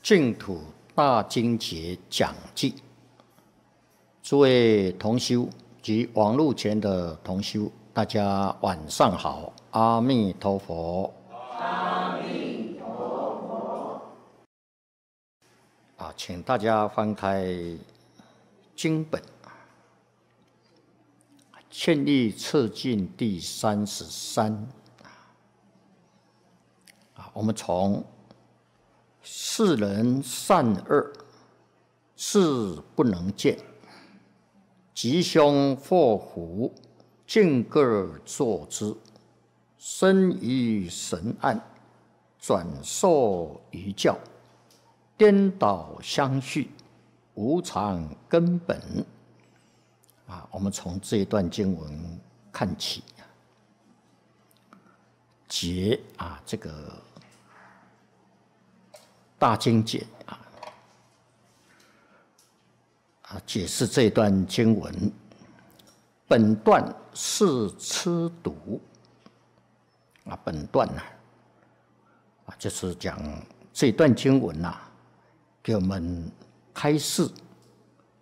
净土大经节讲记，诸位同修及网络前的同修，大家晚上好，阿弥陀佛。 阿弥陀佛。 请大家翻开经本，劝力测进第33。我们从世人善恶，是不能见，吉凶祸福，尽各作之。生于神案，转受于教，颠倒相续，无常根本。我们从这一段经文看起，解这个大经解解释这段经文。本段是吃读本段就是讲这段经文给我们开示